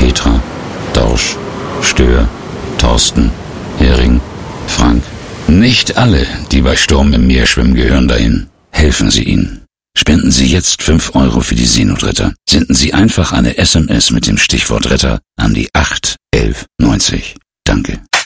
Petra, Dausch, Stör, Thorsten, Hering, Frank. Nicht alle, die bei Sturm im Meer schwimmen, gehören dahin. Helfen Sie ihnen. Spenden Sie jetzt 5 Euro für die Seenotretter. Senden Sie einfach eine SMS mit dem Stichwort Retter an die 8 11 90. Danke.